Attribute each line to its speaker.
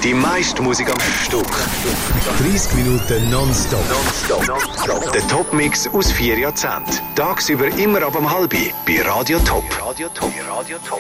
Speaker 1: Die meiste Musik am Stück. 30 Minuten nonstop. Der Top-Mix aus 4 Jahrzehnten. Tagsüber immer ab um 6:30 bei Radio Top.